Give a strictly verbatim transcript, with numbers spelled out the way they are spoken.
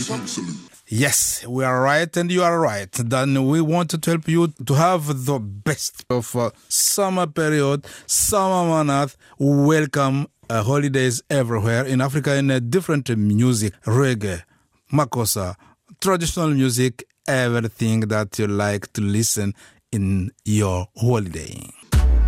Yes, we are right and you are right. Then we wanted to help you to have the best of uh, summer period, summer month. Welcome uh, holidays everywhere in Africa in a different music, reggae, makossa, traditional music, everything that you like to listen in your holiday.